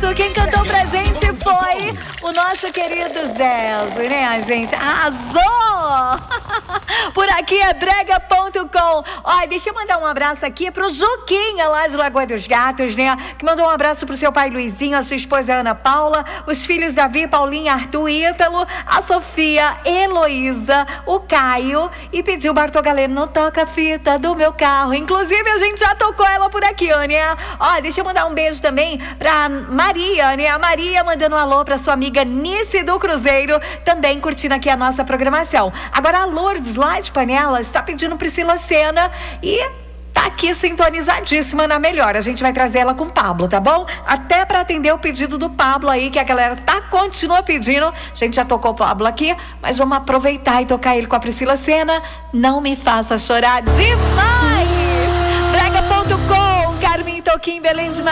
tudo. Quem cantou pra gente foi o nosso querido Zezo, né, gente? Arrasou! Por aqui é brega.com. Olha, deixa eu mandar um abraço aqui pro Juquinha, lá de Lagoa dos Gatos, né? Que mandou um abraço pro seu pai Luizinho, a sua esposa Ana Paula, os filhos Davi, Paulinha, Arthur, Ítalo, a Sofia, Heloísa, o Caio, e pediu Bartogaleno, não toca a fita do meu carro. Inclusive, a gente já tocou ela por aqui, né? Ó, deixa eu mandar um beijo também pra Maria, né? A Maria mandando um alô pra sua amiga Nice do Cruzeiro, também curtindo aqui a nossa programação. Agora a Lourdes, lá de Panelas, está pedindo Priscila Senna e tá aqui sintonizadíssima na melhor. A gente vai trazer ela com o Pablo, tá bom? Até pra atender o pedido do Pablo aí, que a galera continua pedindo. A gente já tocou o Pablo aqui, mas vamos aproveitar e tocar ele com a Priscila Senna. Não me faça chorar demais! Brega.com, Carmen Toquinho, Belém de